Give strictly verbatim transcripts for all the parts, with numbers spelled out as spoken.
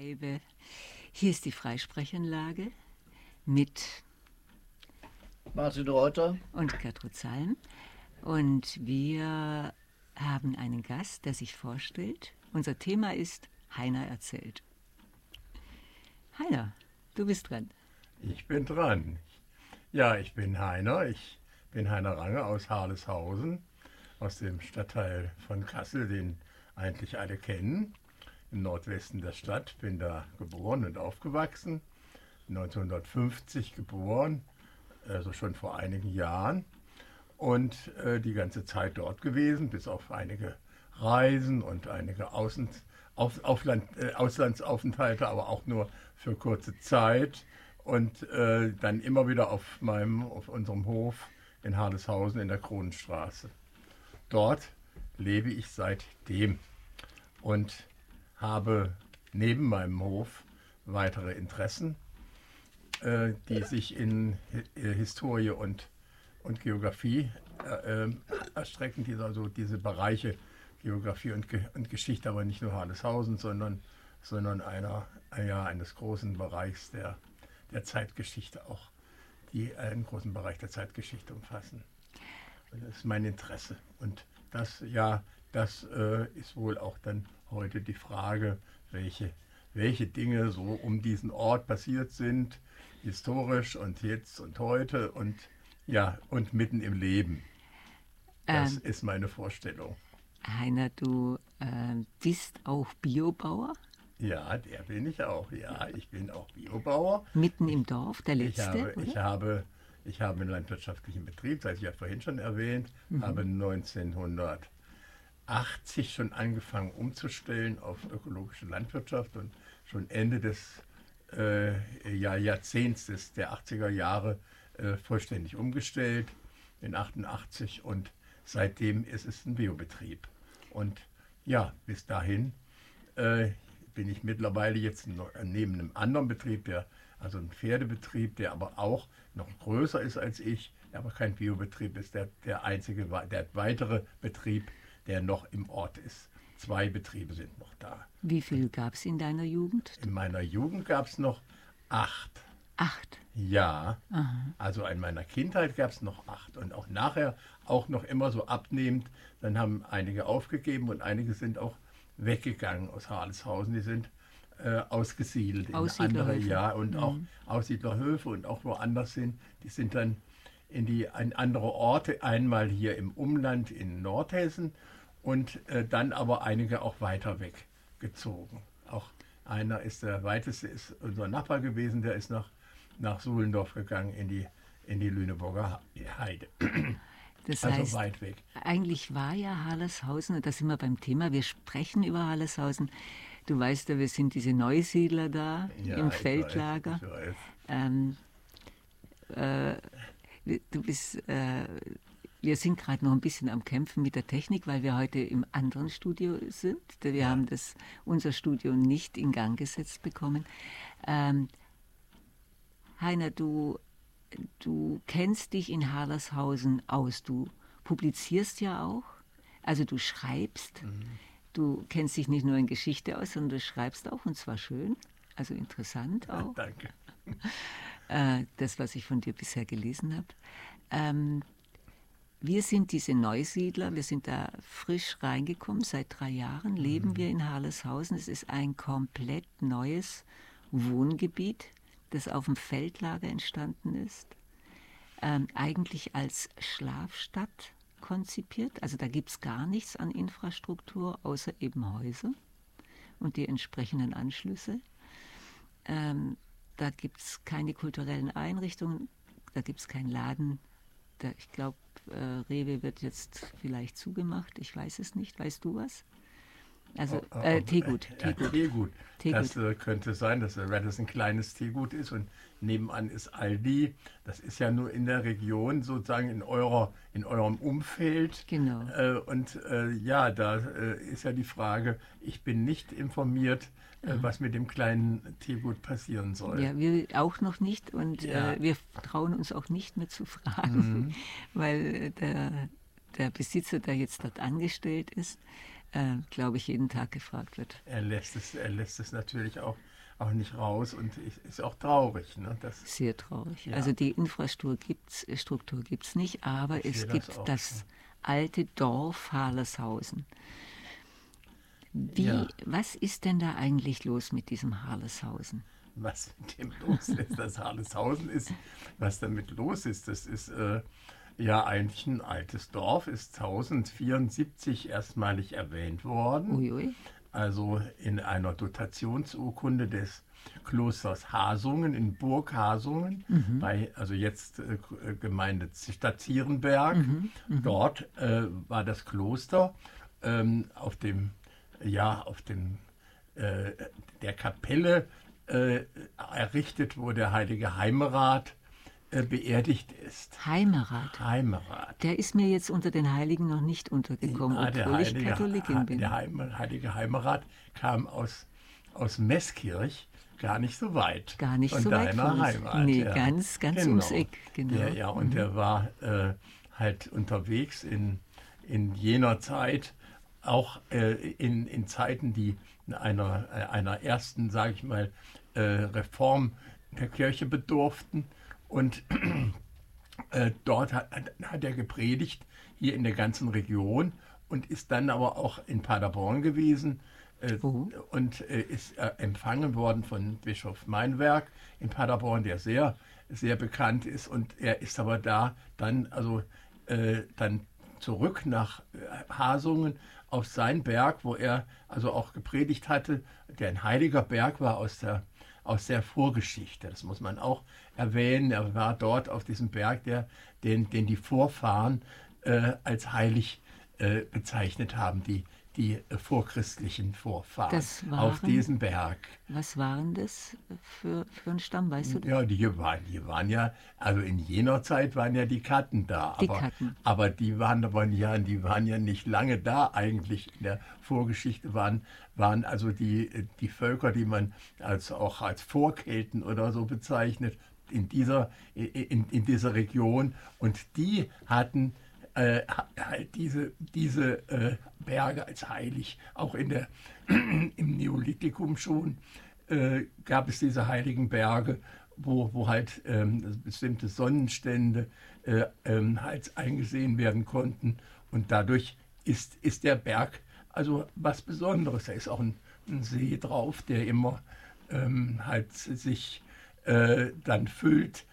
Scheibe. Hier ist die Freisprechanlage mit Martin Reuter und Gertrud Salm. Und wir haben einen Gast, der sich vorstellt. Unser Thema ist Heiner erzählt. Heiner, du bist dran. Ich bin dran. Ja, ich bin Heiner. Ich bin Heiner Range aus Harleshausen, aus dem Stadtteil von Kassel, den eigentlich alle kennen, im Nordwesten der Stadt. Bin da geboren und aufgewachsen, neunzehnhundertfünfzig geboren, also schon vor einigen Jahren. Und äh, die ganze Zeit dort gewesen, bis auf einige Reisen und einige Außen, auf, Aufland, äh, Auslandsaufenthalte, aber auch nur für kurze Zeit. Und äh, dann immer wieder auf, meinem, auf unserem Hof in Harleshausen in der Kronenstraße. Dort lebe ich seitdem und habe neben meinem Hof weitere Interessen, äh, die sich in äh, Historie und, und Geografie äh, äh, erstrecken, diese, also diese Bereiche Geografie und, Ge und Geschichte, aber nicht nur Harleshausen, sondern, sondern einer, ja, eines großen Bereichs der, der Zeitgeschichte auch, die einen großen Bereich der Zeitgeschichte umfassen. Das ist mein Interesse. Und das, ja, das äh, ist wohl auch dann heute die Frage, welche, welche Dinge so um diesen Ort passiert sind, historisch und jetzt und heute und, ja, und mitten im Leben. Das ähm, ist meine Vorstellung. Heiner, du äh, bist auch Biobauer? Ja, der bin ich auch. Ja, ich bin auch Biobauer. Mitten im Dorf, der letzte? Ich habe, ich habe Ich habe einen landwirtschaftlichen Betrieb, das hatte ich ja vorhin schon erwähnt, mhm. habe neunzehnhundertachtzig schon angefangen umzustellen auf ökologische Landwirtschaft und schon Ende des äh, ja, Jahrzehnts des, der achtziger Jahre äh, vollständig umgestellt, in achtundachtzig, und seitdem ist es ein Biobetrieb. Und ja, bis dahin äh, bin ich mittlerweile jetzt neben einem anderen Betrieb, der also ein Pferdebetrieb, der aber auch noch größer ist als ich, der aber kein Biobetrieb ist, der, der einzige, der weitere Betrieb, der noch im Ort ist. Zwei Betriebe sind noch da. Wie viel gab es in deiner Jugend? In meiner Jugend gab es noch acht. Acht? Ja, aha. Also in meiner Kindheit gab es noch acht und auch nachher auch noch immer so abnehmend. Dann haben einige aufgegeben und einige sind auch weggegangen aus Harleshausen. Die sind Äh, ausgesiedelt in andere, ja, und mhm. auch Aussiedlerhöfe und auch woanders sind. Die sind dann in die in andere Orte, einmal hier im Umland in Nordhessen und äh, dann aber einige auch weiter weggezogen. Auch einer ist der weiteste, ist unser Nachbar gewesen, der ist nach, nach Suhlendorf gegangen in die, in die Lüneburger Heide. Das also heißt, weit weg. Eigentlich war ja Harleshausen, und da sind wir beim Thema, wir sprechen über Harleshausen. Du weißt ja, wir sind diese Neusiedler da ja, im Feldlager. Ich weiß, ich weiß. Ähm, äh, du bist, äh, wir sind gerade noch ein bisschen am Kämpfen mit der Technik, weil wir heute im anderen Studio sind. Wir ja. haben das, unser Studio nicht in Gang gesetzt bekommen. Ähm, Heiner, du, du kennst dich in Harleshausen aus. Du publizierst ja auch, also du schreibst. Mhm. Du kennst dich nicht nur in Geschichte aus, sondern du schreibst auch, und zwar schön, also interessant auch. Ja, danke. Äh, das, was ich von dir bisher gelesen habe. Ähm, wir sind diese Neusiedler, wir sind da frisch reingekommen, seit drei Jahren leben mhm. wir in Harleshausen. Es ist ein komplett neues Wohngebiet, das auf dem Feldlager entstanden ist, ähm, eigentlich als Schlafstadt konzipiert. Also da gibt es gar nichts an Infrastruktur, außer eben Häuser und die entsprechenden Anschlüsse. Ähm, da gibt es keine kulturellen Einrichtungen, da gibt es keinen Laden. Da, ich glaube, äh, Rewe wird jetzt vielleicht zugemacht, ich weiß es nicht. Weißt du was? Also oh, oh, äh, Teegut. Ja, Teegut. Teegut. Teegut. Das äh, könnte sein, dass äh, das ein kleines Teegut ist und nebenan ist Aldi. Das ist ja nur in der Region, sozusagen in, eurer, in eurem Umfeld. Genau. Äh, und äh, ja, da äh, ist ja die Frage, ich bin nicht informiert, äh, was mit dem kleinen Teegut passieren soll. Ja, wir auch noch nicht, und ja. äh, wir trauen uns auch nicht mehr zu fragen, mhm. weil der, der Besitzer, der jetzt dort angestellt ist, äh, glaube ich, jeden Tag gefragt wird. Er lässt es, er lässt es natürlich auch auch nicht raus und ist, ist auch traurig. Ne? Das, Sehr traurig. Ja. Also die Infrastruktur gibt's, Struktur gibt es nicht, aber Ich es sehe gibt das das, auch das alte Dorf Harleshausen. Wie, Ja. Was ist denn da eigentlich los mit diesem Harleshausen? Was mit dem los ist, das Harleshausen ist, was damit los ist, das ist äh, ja eigentlich ein altes Dorf, ist tausendvierundsiebzig erstmalig erwähnt worden. Uiui. Also in einer Dotationsurkunde des Klosters Hasungen in Burg Hasungen, mhm. bei, also jetzt äh, Gemeinde Stadt Zierenberg. Mhm. Mhm. Dort äh, war das Kloster ähm, auf dem, ja, auf dem, äh, der Kapelle äh, errichtet, wo der heilige Heimerat äh, beerdigt ist. Heimerat? Heimerat. Der ist mir jetzt unter den Heiligen noch nicht untergekommen, ja, obwohl heilige, ich Katholikin bin. Der heilige Heimerat kam aus, aus Meßkirch, gar nicht so weit. Gar nicht von so weit deiner von uns. Heimat. Nee, ja. ganz, ganz genau. ums Eck. Genau. Der, ja, und mhm. der war äh, halt unterwegs in, in jener Zeit, auch äh, in, in Zeiten, die einer, einer ersten, sage ich mal, äh, Reform der Kirche bedurften. Und äh, dort hat, hat er gepredigt, hier in der ganzen Region, und ist dann aber auch in Paderborn gewesen äh, oh. und äh, ist äh, empfangen worden von Bischof Meinwerk in Paderborn, der sehr, sehr bekannt ist. Und er ist aber da dann, also äh, dann zurück nach äh, Hasungen auf seinen Berg, wo er also auch gepredigt hatte, der ein heiliger Berg war aus der, aus der Vorgeschichte. Das muss man auch erwähnen. Er war dort auf diesem Berg, der, den, den die Vorfahren äh, als heilig äh, bezeichnet haben, die, die äh, vorchristlichen Vorfahren das waren, auf diesem Berg. Was waren das für, für ein Stamm, weißt du das? Ja, die waren, die waren ja, also in jener Zeit waren ja die Katten da. Die aber, Katten. aber die waren aber ja, die waren ja nicht lange da eigentlich. In der Vorgeschichte waren, waren also die, die Völker, die man als, auch als Vorkelten oder so bezeichnet, in dieser, in, in dieser Region. Und die hatten äh, halt diese, diese äh, Berge als heilig. Auch in der, im Neolithikum schon äh, gab es diese heiligen Berge, wo, wo halt ähm, bestimmte Sonnenstände äh, ähm, halt eingesehen werden konnten. Und dadurch ist, ist der Berg also was Besonderes. Da ist auch ein, ein See drauf, der immer ähm, halt sich äh, dann füllt.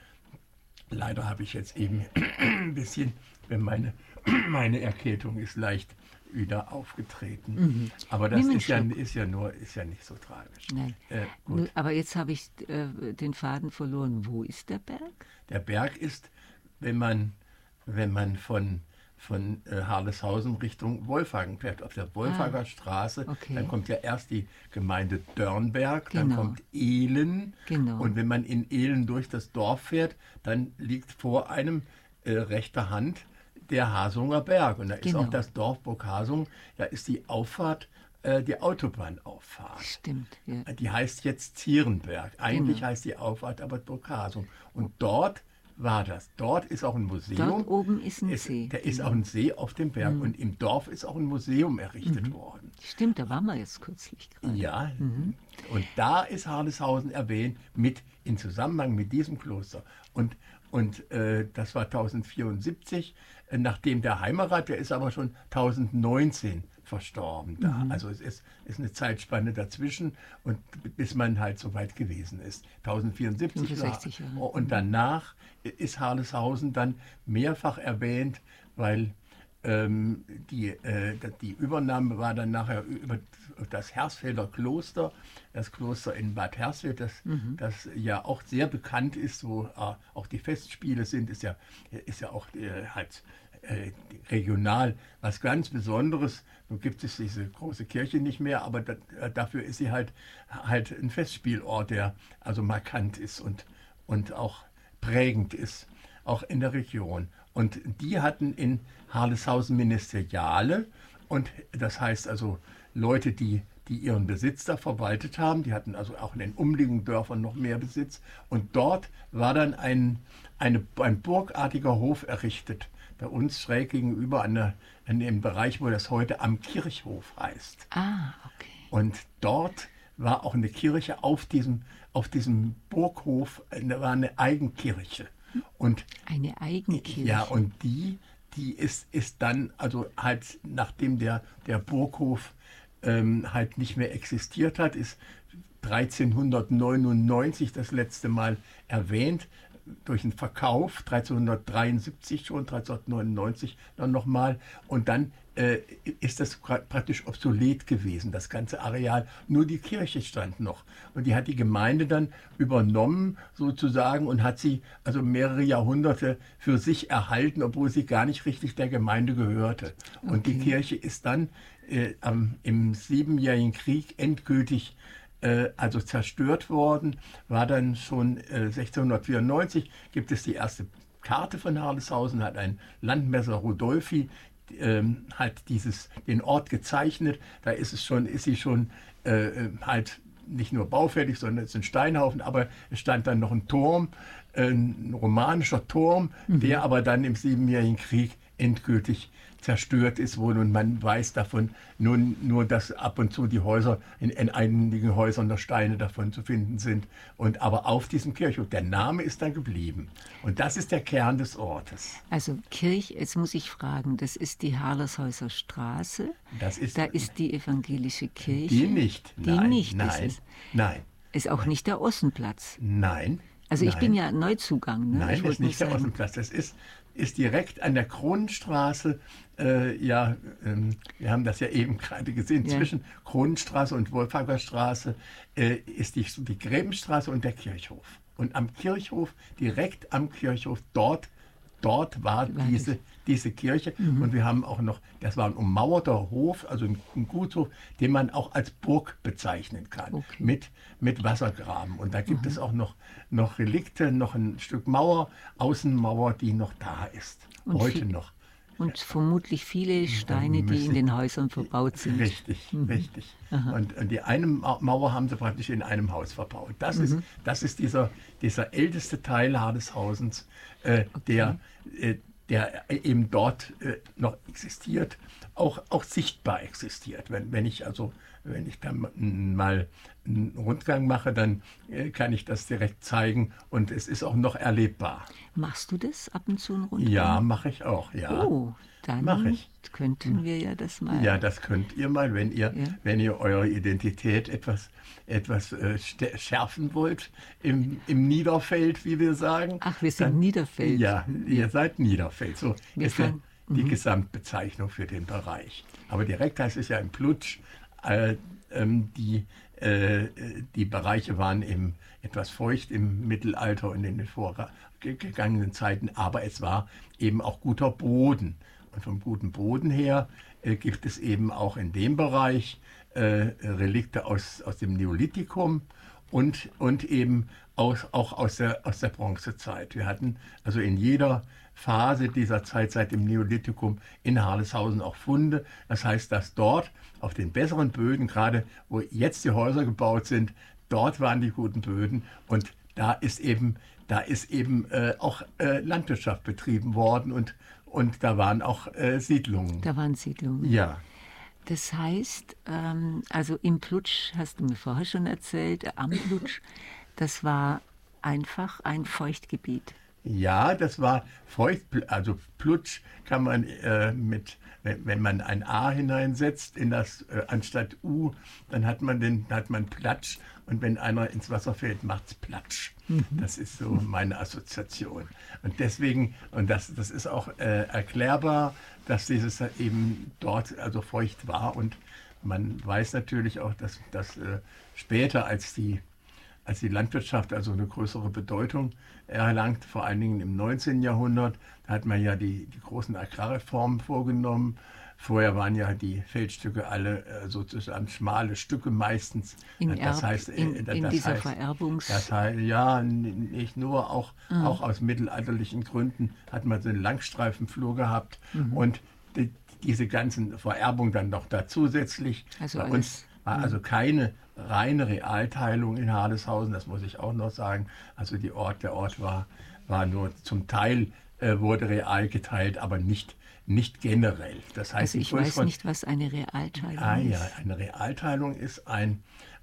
Leider habe ich jetzt eben ein bisschen, wenn meine, meine Erkältung ist leicht wieder aufgetreten. Mhm. Aber das ist ja, ist, ja nur, ist ja nicht so tragisch. Nein. Äh, gut. Aber jetzt habe ich äh, den Faden verloren. Wo ist der Berg? Der Berg ist, wenn man, wenn man von, von äh, Harleshausen Richtung Wolfhagen fährt, auf der Wolfhager ah, Straße, okay. Dann kommt ja erst die Gemeinde Dörnberg, genau. Dann kommt Ehlen. Genau. Und wenn man in Ehlen durch das Dorf fährt, dann liegt vor einem äh, rechter Hand der Hasunger Berg. Und da ist genau. auch das Dorf Burg Hasung, da ist die Auffahrt, äh, die Autobahnauffahrt. Stimmt, ja. Die heißt jetzt Zierenberg. Eigentlich genau. heißt die Auffahrt aber Burg Hasung. Und dort war das. Dort ist auch ein Museum. Dort oben ist ein ist, See. Da ist auch ein See auf dem Berg. Mhm. Und im Dorf ist auch ein Museum errichtet mhm. worden. Stimmt, da waren wir jetzt kürzlich gerade. Ja, mhm. und da ist Harleshausen erwähnt, mit in Zusammenhang mit diesem Kloster. Und Und äh, das war tausendvierundsiebzig, äh, nachdem der Heimerat, der ist aber schon tausendneunzehn verstorben da. Mhm. Also es ist, ist eine Zeitspanne dazwischen, und bis man halt so weit gewesen ist. tausendvierundsiebzig fünfundsechzig Jahre. Und danach ist Harleshausen dann mehrfach erwähnt, weil ähm, die, äh, die Übernahme war dann nachher über das Hersfelder Kloster, das Kloster in Bad Hersfeld, das, mhm. das ja auch sehr bekannt ist, wo äh, auch die Festspiele sind, ist ja, ist ja auch äh, halt äh, regional was ganz Besonderes. Nun gibt es diese große Kirche nicht mehr, aber da, dafür ist sie halt, halt ein Festspielort, der also markant ist und, und auch prägend ist, auch in der Region. Und die hatten in Harleshausen Ministeriale, und das heißt also Leute, die, die ihren Besitz da verwaltet haben, die hatten also auch in den umliegenden Dörfern noch mehr Besitz, und dort war dann ein, eine, ein burgartiger Hof errichtet, bei uns schräg gegenüber an, der, an dem Bereich, wo das heute am Kirchhof heißt. Ah, okay. Und dort war auch eine Kirche auf diesem, auf diesem Burghof, da war eine Eigenkirche. Und Eine Eigenkirche. ja, und die, die ist, ist dann, also halt, nachdem der, der Burghof ähm, halt nicht mehr existiert hat, ist dreizehnhundertneunundneunzig das letzte Mal erwähnt, durch einen Verkauf, dreizehnhundertdreiundsiebzig schon, dreizehnhundertneunundneunzig dann nochmal. Und dann äh, ist das praktisch obsolet gewesen, das ganze Areal. Nur die Kirche stand noch. Und die hat die Gemeinde dann übernommen sozusagen und hat sie also mehrere Jahrhunderte für sich erhalten, obwohl sie gar nicht richtig der Gemeinde gehörte. Und Okay. die Kirche ist dann äh, am, im Siebenjährigen Krieg endgültig äh, also zerstört worden, war dann schon äh, sechzehnhundertvierundneunzig, gibt es die erste Karte von Harleshausen, hat ein Landmesser Rudolfi ähm, halt dieses, den Ort gezeichnet. Da ist es schon, ist sie schon äh, halt nicht nur baufertig, sondern es ist ein Steinhaufen, aber es stand dann noch ein Turm, ein romanischer Turm, mhm. der aber dann im Siebenjährigen Krieg endgültig zerstört ist wohl, und man weiß davon nur, nur dass ab und zu die Häuser, in, in einigen Häusern noch Steine davon zu finden sind. Und aber auf diesem Kirchhof, der Name ist dann geblieben. Und das ist der Kern des Ortes. Also Kirch, jetzt muss ich fragen, das ist die Harleshäuser Straße, Das ist, da ist die evangelische Kirche. die nicht. Die nein, nicht nein, ist es. Nein. Ist auch nicht der Ossenplatz. Nein. Also ich nein. bin ja Neuzugang. Ne? Nein, ich das ist wollte nur nicht der sagen, Ossenplatz. Das ist, ist direkt an der Kronenstraße. Äh, ja, ähm, wir haben das ja eben gerade gesehen. Ja. Zwischen Kronenstraße und Wolfhager Straße äh, ist die, die Gräbenstraße und der Kirchhof. Und am Kirchhof, direkt am Kirchhof, dort, dort war War diese, diese Kirche. Mhm. Und wir haben auch noch, das war ein ummauerter Hof, also ein, ein Gutshof, den man auch als Burg bezeichnen kann. Okay. Mit, mit Wassergraben. Und da gibt es auch noch, noch Relikte, noch ein Stück Mauer, Außenmauer, die noch da ist. Und Heute viel- noch. Und vermutlich viele Steine, die in den Häusern verbaut sind. Richtig, Mhm. richtig. Und, und die eine Ma- Mauer haben sie praktisch in einem Haus verbaut. Das ist, das ist dieser, dieser älteste Teil Harleshausens, äh, der, äh, der eben dort äh, noch existiert, auch, auch sichtbar existiert. Wenn, wenn ich also, wenn ich da mal einen Rundgang mache, dann äh, kann ich das direkt zeigen, und es ist auch noch erlebbar. Machst du das ab und zu einen Rundgang? Ja, mache ich auch, ja. Oh, dann Mach ich. könnten wir ja das mal. Ja, das könnt ihr mal, wenn ihr, Ja. wenn ihr eure Identität etwas, etwas äh, stä- schärfen wollt im, im Niederfeld, wie wir sagen. Ach, wir sind Niederfeld. Ja, ihr seid Niederfeld. So Wir ist ja fahren- die Gesamtbezeichnung für den Bereich. Aber direkt heißt es ja im Plutsch, äh, ähm, die, äh, die Bereiche waren im, etwas feucht im Mittelalter und in den vorgegangenen Zeiten, aber es war eben auch guter Boden. Und vom guten Boden her äh, gibt es eben auch in dem Bereich äh, Relikte aus, aus dem Neolithikum und, und eben aus, auch aus der, aus der Bronzezeit. Wir hatten also in jeder Phase dieser Zeit seit dem Neolithikum in Harleshausen auch Funde. Das heißt, dass dort auf den besseren Böden, gerade wo jetzt die Häuser gebaut sind, dort waren die guten Böden, und da ist eben, da ist eben äh, auch äh, Landwirtschaft betrieben worden, und, und da waren auch äh, Siedlungen. Da waren Siedlungen. Ja. Das heißt, ähm, also im Plutsch, hast du mir vorher schon erzählt, äh, am Plutsch, das war einfach ein Feuchtgebiet. Ja, das war feucht, also Plutsch kann man äh, mit, wenn, wenn man ein A hineinsetzt in das äh, anstatt U, dann hat man den, hat man Platsch, und wenn einer ins Wasser fällt, macht's Platsch. Das ist so meine Assoziation. Und deswegen, und das, das ist auch äh, erklärbar, dass dieses eben dort also feucht war, und man weiß natürlich auch, dass, dass äh, später als die als die Landwirtschaft also eine größere Bedeutung erlangt, vor allen Dingen im neunzehnten Jahrhundert, da hat man ja die, die großen Agrarreformen vorgenommen. Vorher waren ja die Feldstücke alle äh, sozusagen schmale Stücke meistens. In, das Erb, heißt, äh, in, das in dieser heißt, Vererbungs... das heißt, ja, n- nicht nur, auch, Ah. auch aus mittelalterlichen Gründen hat man so einen Langstreifenflur gehabt, und die, diese ganzen Vererbungen dann noch da zusätzlich. Also Bei alles, uns war also keine reine Realteilung in Harleshausen, das muss ich auch noch sagen. Also die Ort, der Ort war, war nur zum Teil, äh, wurde real geteilt, aber nicht, nicht generell. Das heißt, also die ich weiß größeren- nicht, was eine Realteilung Ah ja, ist. eine Realteilung ist ein,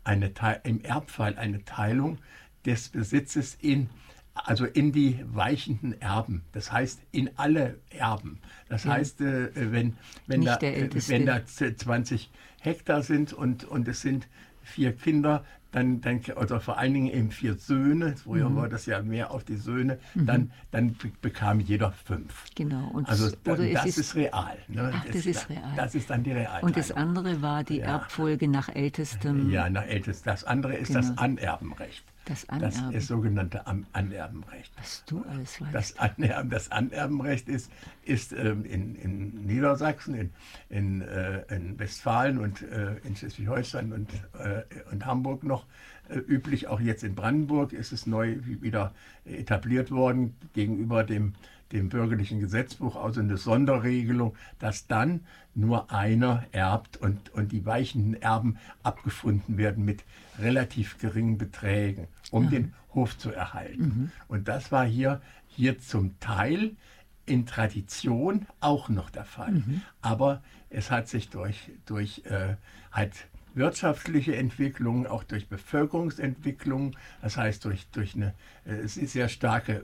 eine, im Erbfall eine Teilung des Besitzes in, also in die weichenden Erben. Das heißt, in alle Erben. Das ja. heißt, äh, wenn, wenn, da, äh, wenn da zwanzig Hektar sind und, und es sind vier Kinder, dann, dann oder vor allen Dingen eben vier Söhne, früher mhm. war das ja mehr auf die Söhne, mhm. dann, dann bekam jeder fünf. Genau. Und also oder das ist, ist real. Ne? Ach, das, das ist real. Das ist dann die Realteilung. Und das andere war die ja. Erbfolge nach ältestem... Ja, nach ältestem. Das andere ist genau. das Anerbenrecht. Das Anerben. Das ist sogenannte Anerbenrecht. Was du alles weißt. Das, Anerben, das Anerbenrecht ist, ist ähm, in, in Niedersachsen, in, in, äh, in Westfalen und äh, in Schleswig-Holstein und, äh, und Hamburg noch äh, üblich. Auch jetzt in Brandenburg ist es neu wieder etabliert worden gegenüber dem, dem bürgerlichen Gesetzbuch, also eine Sonderregelung, dass dann nur einer erbt und, und die weichenden Erben abgefunden werden mit relativ geringen Beträgen, um ja. den Hof zu erhalten. Mhm. Und das war hier, hier zum Teil in Tradition auch noch der Fall. Mhm. Aber es hat sich durch, durch äh, halt wirtschaftliche Entwicklungen, auch durch Bevölkerungsentwicklung, das heißt durch, durch eine äh, sehr starke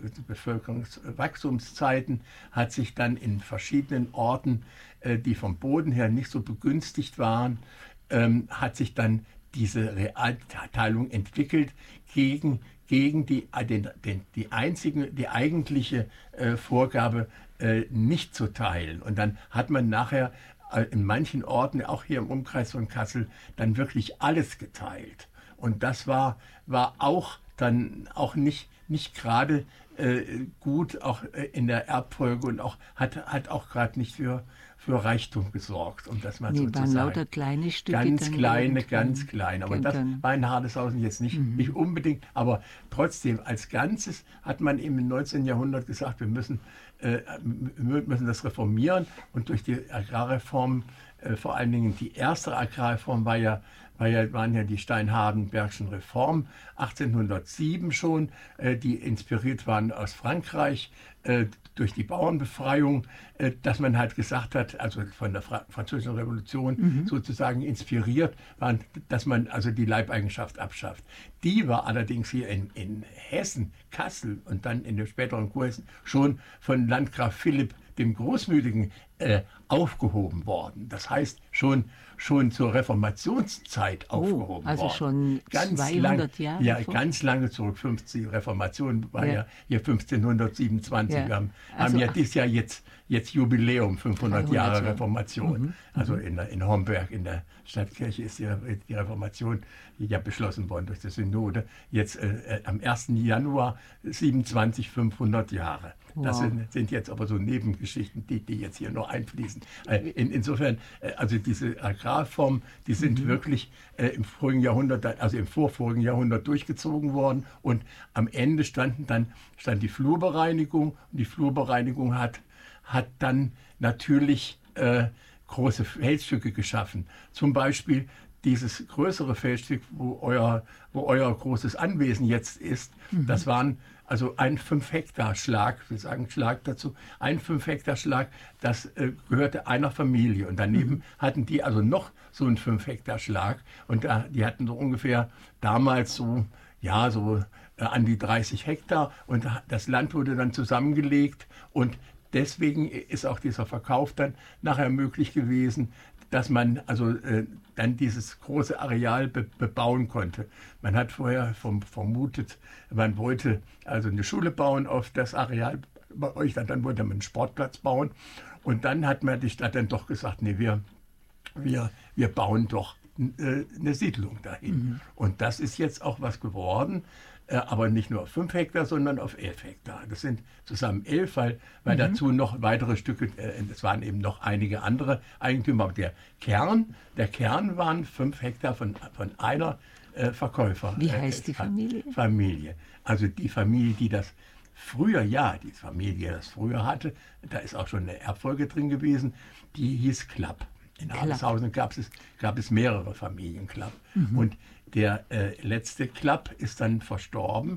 Bevölkerungswachstumszeiten, hat sich dann in verschiedenen Orten, äh, die vom Boden her nicht so begünstigt waren, ähm, hat sich dann diese Realteilung entwickelt gegen, gegen die, den, den, die, einzigen, die eigentliche äh, Vorgabe, äh, nicht zu teilen. Und dann hat man nachher in manchen Orten, auch hier im Umkreis von Kassel, dann wirklich alles geteilt. Und das war, war auch dann auch nicht, nicht gerade äh, gut, auch äh, in der Erbfolge und auch, hat, hat auch gerade nicht für, für Reichtum gesorgt, um das mal nee, so zu sagen. Lauter kleine Stücke. Ganz kleine, ganz kleine. Aber das war in Hardeshausen jetzt nicht, mhm. nicht unbedingt. Aber trotzdem, als Ganzes hat man eben im neunzehnten Jahrhundert gesagt, wir müssen, äh, müssen das reformieren. Und durch die Agrarreform, äh, vor allen Dingen die erste Agrarreform war ja, war ja, waren ja die Steinhardenbergschen Reformen, achtzehnhundertsieben schon, äh, die inspiriert waren aus Frankreich, äh, durch die Bauernbefreiung, äh, dass man halt gesagt hat, also von der Fra Französischen Revolution mhm. sozusagen inspiriert, waren, dass man also die Leibeigenschaft abschafft. Die war allerdings hier in, in Hessen, Kassel und dann in dem späteren Kurhessen schon von Landgraf Philipp dem Großmütigen äh, aufgehoben worden. Das heißt, schon, schon zur Reformationszeit oh, aufgehoben also worden. Also schon ganz zweihundert lang, Jahre Ja, vor? ganz lange zurück. fünfzig, Reformation war ja, ja hier fünfzehnhundertsiebenundzwanzig. Ja. Wir haben, Also, haben ja ach, dieses Jahr jetzt, jetzt Jubiläum, fünfhundert Jahre Jahre. Reformation. Mhm. Also in, in Homberg, in der Stadtkirche, ist die, die Reformation ja beschlossen worden durch die Synode. Jetzt äh, am ersten Januar siebenundzwanzig, fünfhundert Jahre. Wow. Das sind, sind jetzt aber so Nebengeschichten, die, die jetzt hier nur einfließen. Äh, in, insofern, äh, also diese Agrarformen, die sind mhm. wirklich äh, im vorigen Jahrhundert, also im vorvorigen Jahrhundert durchgezogen worden. Und am Ende standen dann, stand die Flurbereinigung. Und die Flurbereinigung hat, hat dann natürlich äh, große Feldstücke geschaffen. Zum Beispiel dieses größere Feldstück, wo euer, wo euer großes Anwesen jetzt ist, mhm. das waren also ein fünf Hektar Schlag, wir sagen Schlag dazu, ein fünf Hektar Schlag, das äh, gehörte einer Familie. Und daneben mhm. hatten die also noch so einen fünf Hektar Schlag. Und da, die hatten so ungefähr damals so, ja, so äh, an die dreißig Hektar. Und das Land wurde dann zusammengelegt. Und deswegen ist auch dieser Verkauf dann nachher möglich gewesen, dass man also äh, dann dieses große Areal be bebauen konnte. Man hat vorher vom, vermutet, man wollte also eine Schule bauen auf das Areal bei euch, dann, dann wollte man einen Sportplatz bauen. Und dann hat man die Stadt dann doch gesagt, nee, wir, wir, wir bauen doch äh, eine Siedlung dahin. Mhm. Und das ist jetzt auch was geworden. Äh, aber nicht nur auf fünf Hektar, sondern auf elf Hektar. Das sind zusammen elf, weil, weil mhm. dazu noch weitere Stücke, äh, es waren eben noch einige andere Eigentümer. Aber der Kern, der Kern waren fünf Hektar von, von einer äh, Verkäufer. Wie heißt äh, die Familie? Familie. Also die Familie, die das früher, ja, die Familie, die das früher hatte, da ist auch schon eine Erbfolge drin gewesen, die hieß Klapp. In Hardeshausen gab es, gab es mehrere Familien Klapp. Mhm. Und der äh, letzte Klapp ist dann verstorben,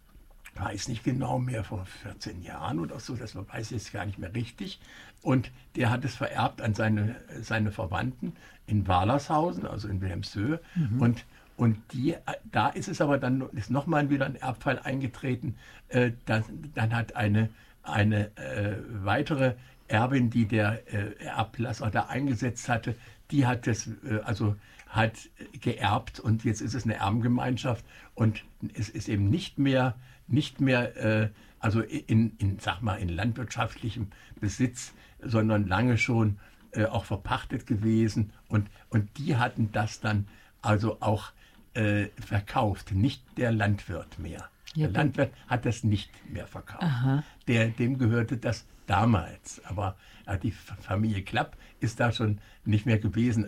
weiß nicht genau mehr, vor vierzehn Jahren oder so, das weiß ich jetzt gar nicht mehr richtig. Und der hat es vererbt an seine, seine Verwandten in Wallershausen, also in Wilhelmshöhe. Mhm. Und, Und die, da ist es aber dann ist nochmal wieder ein Erbfall eingetreten. Äh, dann, dann hat eine, eine äh, weitere Erbin, die der äh, Erblasser da eingesetzt hatte, die hat das äh, also hat geerbt und jetzt ist es eine Erbengemeinschaft und es ist eben nicht mehr nicht mehr äh, also in, in sag mal in landwirtschaftlichem Besitz, sondern lange schon äh, auch verpachtet gewesen und und die hatten das dann also auch äh, verkauft, nicht der Landwirt mehr. Ja, der Landwirt hat das nicht mehr verkauft. Aha. Der, dem gehörte das damals. Aber ja, die Familie Klapp ist da schon nicht mehr gewesen.